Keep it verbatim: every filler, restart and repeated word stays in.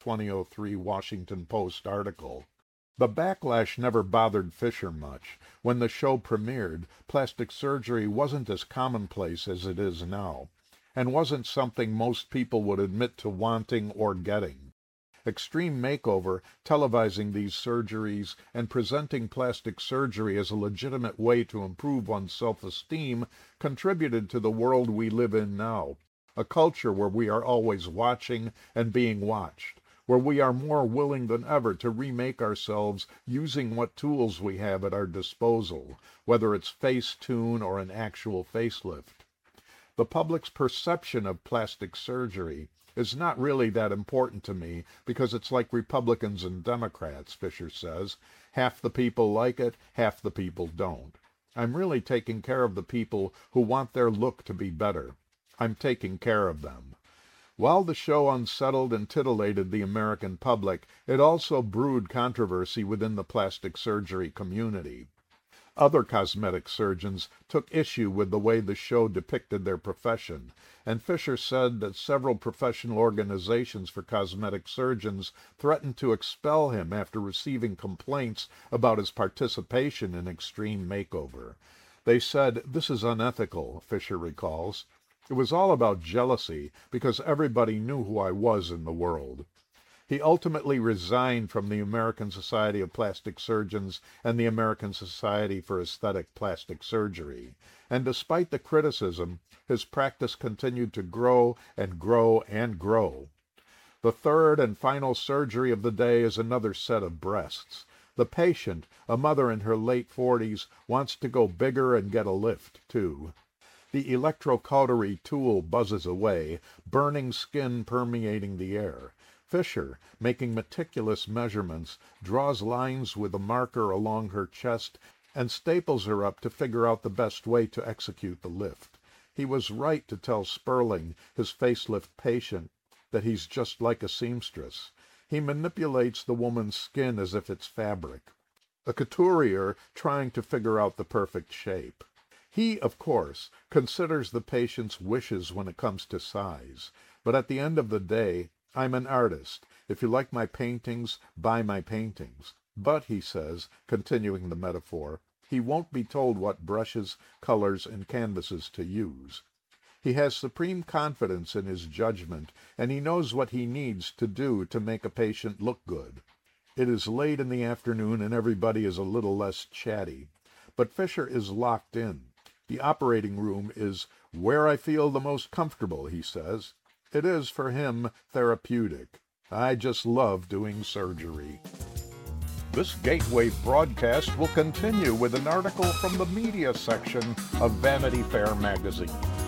twenty oh three Washington Post article. The backlash never bothered Fisher much. When the show premiered, plastic surgery wasn't as commonplace as it is now, and wasn't something most people would admit to wanting or getting. Extreme Makeover, televising these surgeries and presenting plastic surgery as a legitimate way to improve one's self-esteem, contributed to the world we live in now, a culture where we are always watching and being watched, where we are more willing than ever to remake ourselves using what tools we have at our disposal, whether it's Facetune or an actual facelift. The public's perception of plastic surgery is not really that important to me because it's like Republicans and Democrats, Fisher says. Half the people like it, half the people don't. I'm really taking care of the people who want their look to be better. I'm taking care of them. While the show unsettled and titillated the American public, it also brewed controversy within the plastic surgery community. Other cosmetic surgeons took issue with the way the show depicted their profession, and Fisher said that several professional organizations for cosmetic surgeons threatened to expel him after receiving complaints about his participation in Extreme Makeover. They said, "This is unethical," Fisher recalls. "It was all about jealousy because everybody knew who I was in the world." He ultimately resigned from the American Society of Plastic Surgeons and the American Society for Aesthetic Plastic Surgery, and despite the criticism, his practice continued to grow and grow and grow. The third and final surgery of the day is another set of breasts. The patient, a mother in her late forties, wants to go bigger and get a lift, too. The electrocautery tool buzzes away, burning skin permeating the air. Fisher, making meticulous measurements, draws lines with a marker along her chest and staples her up to figure out the best way to execute the lift. He was right to tell Sperling, his facelift patient, that he's just like a seamstress. He manipulates the woman's skin as if it's fabric. A couturier trying to figure out the perfect shape. He, of course, considers the patient's wishes when it comes to size, but at the end of the day, I'm an artist. If you like my paintings, buy my paintings. But, he says, continuing the metaphor, he won't be told what brushes, colors, and canvases to use. He has supreme confidence in his judgment, and he knows what he needs to do to make a patient look good. It is late in the afternoon and everybody is a little less chatty. But Fisher is locked in. The operating room is where I feel the most comfortable, he says. It is, for him, therapeutic. I just love doing surgery. This Gateway broadcast will continue with an article from the media section of Vanity Fair magazine.